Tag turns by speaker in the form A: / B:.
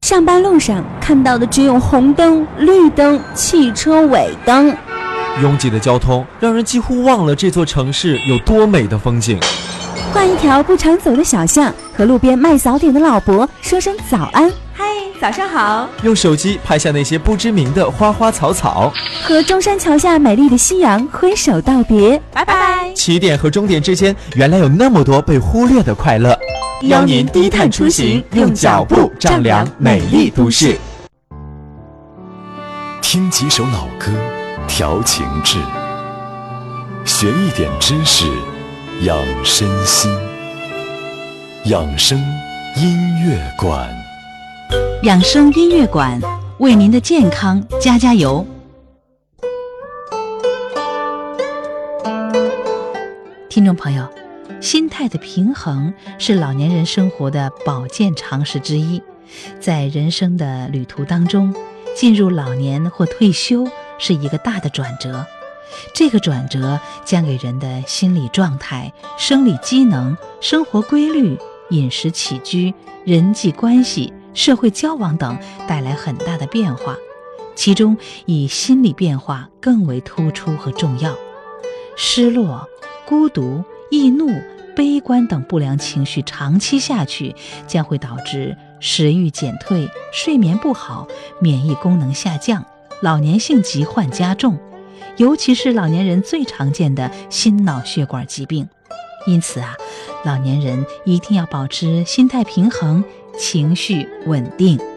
A: 上班路上看到的只有红灯、绿灯、汽车尾灯。
B: 拥挤的交通让人几乎忘了这座城市有多美的风景。
A: 换一条不常走的小巷，和路边卖早点的老伯说声早安，
C: 嗨，早上好。
B: 用手机拍下那些不知名的花花草草，
A: 和中山桥下美丽的夕阳挥手道别，
C: 拜拜。
B: 起点和终点之间原来有那么多被忽略的快乐。
A: 邀您低碳出行，用脚步丈量美丽都市。
D: 听几首老歌，调情志，学一点知识，养身心。养生音乐馆，
E: 养生音乐馆为您的健康加加油。听众朋友，心态的平衡是老年人生活的保健常识之一。在人生的旅途当中，进入老年或退休是一个大的转折，这个转折将给人的心理状态、生理机能、生活规律、饮食起居、人际关系、社会交往等带来很大的变化，其中以心理变化更为突出和重要。失落、孤独、易怒、悲观等不良情绪长期下去，将会导致食欲减退、睡眠不好、免疫功能下降、老年性疾患加重，尤其是老年人最常见的心脑血管疾病。因此老年人一定要保持心态平衡，情绪稳定。